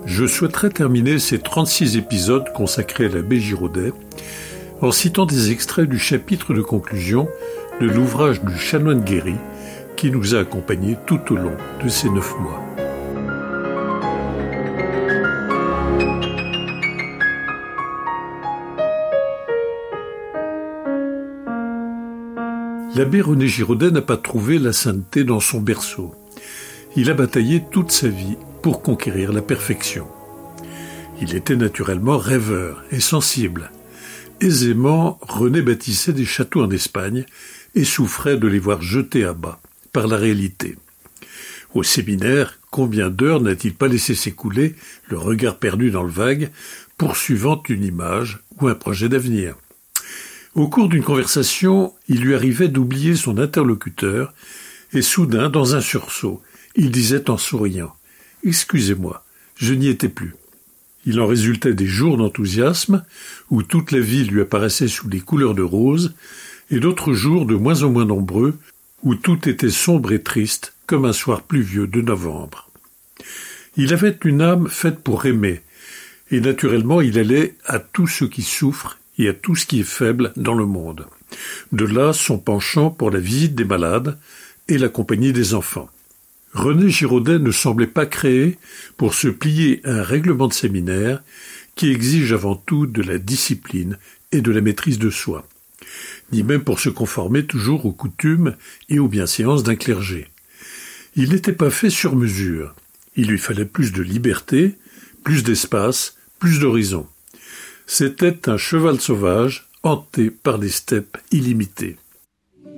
Je souhaiterais terminer ces 36 épisodes consacrés à l'abbé Girodet en citant des extraits du chapitre de conclusion de l'ouvrage du chanoine guéri qui nous a accompagnés tout au long de ces 9 mois. L'abbé René Girodet n'a pas trouvé la sainteté dans son berceau. Il a bataillé toute sa vie pour conquérir la perfection. Il était naturellement rêveur et sensible. Aisément, René bâtissait des châteaux en Espagne et souffrait de les voir jetés à bas par la réalité. Au séminaire, combien d'heures n'a-t-il pas laissé s'écouler, le regard perdu dans le vague, poursuivant une image ou un projet d'avenir. Au cours d'une conversation, il lui arrivait d'oublier son interlocuteur et soudain, dans un sursaut, il disait en souriant « Excusez-moi, je n'y étais plus ». Il en résultait des jours d'enthousiasme où toute la vie lui apparaissait sous des couleurs de rose et d'autres jours de moins en moins nombreux où tout était sombre et triste comme un soir pluvieux de novembre. Il avait une âme faite pour aimer et naturellement il allait à tout ce qui souffre et à tout ce qui est faible dans le monde. De là son penchant pour la visite des malades et la compagnie des enfants. René Girodet ne semblait pas créé pour se plier à un règlement de séminaire qui exige avant tout de la discipline et de la maîtrise de soi, ni même pour se conformer toujours aux coutumes et aux bienséances d'un clergé. Il n'était pas fait sur mesure. Il lui fallait plus de liberté, plus d'espace, plus d'horizon. C'était un cheval sauvage hanté par des steppes illimitées.